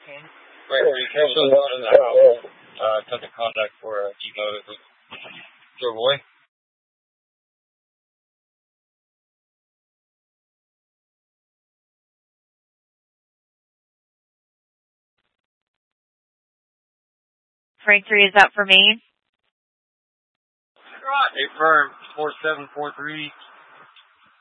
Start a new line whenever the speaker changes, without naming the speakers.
Right where you came in that hole, took a contact for a Jeep motor. Drove away.
Frank 3, is that for me?
Affirm 4743.